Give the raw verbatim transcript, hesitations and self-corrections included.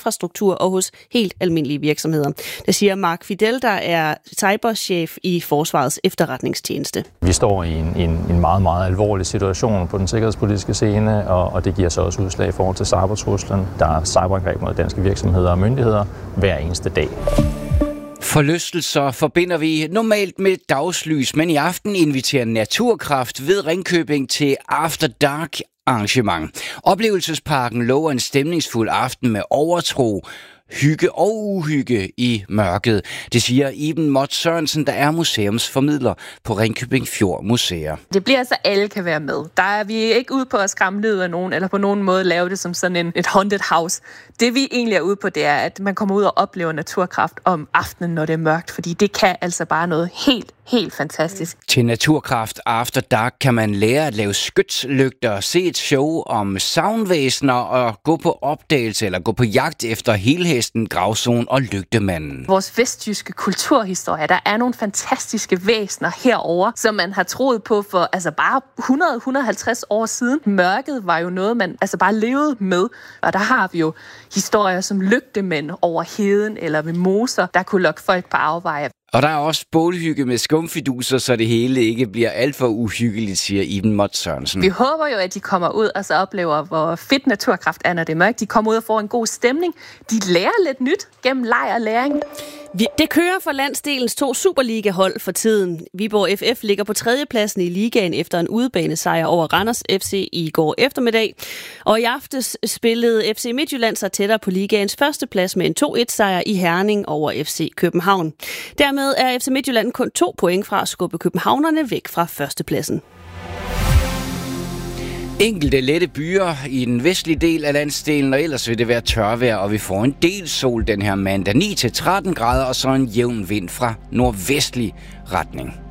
infrastruktur og hos helt almindelige virksomheder. Det siger Mark Fidel, der er cyberchef i Forsvarets efterretningstjeneste. Vi står i en, en, en meget, meget alvorlig situation på den sikkerhedspolitiske scene, og, og det giver så også udslag i forhold til cybertruslen. Der er cyberangreb mod danske virksomheder og myndigheder hver eneste dag. Forlystelser forbinder vi normalt med dagslys, men i aften inviterer Naturkraft ved Ringkøbing til After Dark arrangement. Oplevelsesparken lover en stemningsfuld aften med overtro, hygge og uhygge i mørket. Det siger Iben Mott Sørensen, der er museumsformidler på Ringkøbing Fjord Museer. Det bliver altså, alle kan være med. Der er vi ikke ude på at skræmme livet af nogen, eller på nogen måde lave det som sådan en, et haunted house. Det vi egentlig er ude på, det er, at man kommer ud og oplever naturkraft om aftenen, når det er mørkt, fordi det kan altså bare noget helt, helt fantastisk. Til Naturkraft After Dark kan man lære at lave skytslygter, se et show om savnvæsener og gå på opdagelse eller gå på jagt efter helhesten, gravzone og lygtemanden. Vores vestjyske kulturhistorie, der er nogle fantastiske væsener herover, som man har troet på for altså bare hundrede til et hundrede og halvtreds år siden. Mørket var jo noget, man altså bare levede med, og der har vi jo historier som lygtemænd over heden eller ved moser, der kunne lokke folk på afveje. Og der er også bålhygge med skumfiduser, så det hele ikke bliver alt for uhyggeligt, siger Iben Mott Sørensen. Vi håber jo, at de kommer ud og så oplever, hvor fedt Naturkraft er, når det er mørkt. De kommer ud og får en god stemning. De lærer lidt nyt gennem leg og læring. Det kører for landsdelens to Superliga-hold for tiden. Viborg F F ligger på tredjepladsen i ligaen efter en udebanesejr over Randers F C i går eftermiddag. Og i aftes spillede F C Midtjylland sig tættere på ligaens første plads med en to et sejr i Herning over F C København. Dermed er F C Midtjylland kun to point fra at skubbe københavnerne væk fra førstepladsen. Enkelte lette byer i den vestlige del af landsdelen, og ellers vil det være tørvejr, og vi får en del sol den her mandag. ni til tretten grader og så en jævn vind fra nordvestlig retning.